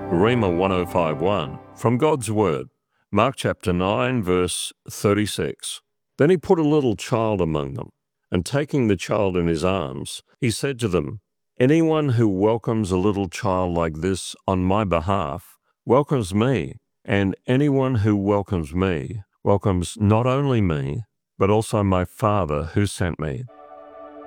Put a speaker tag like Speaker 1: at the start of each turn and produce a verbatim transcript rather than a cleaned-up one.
Speaker 1: Rhema one oh five one, from God's Word, Mark chapter nine, verse thirty-six. Then he put a little child among them, and taking the child in his arms, he said to them, "Anyone who welcomes a little child like this on my behalf welcomes me, and anyone who welcomes me welcomes not only me, but also my Father who sent me."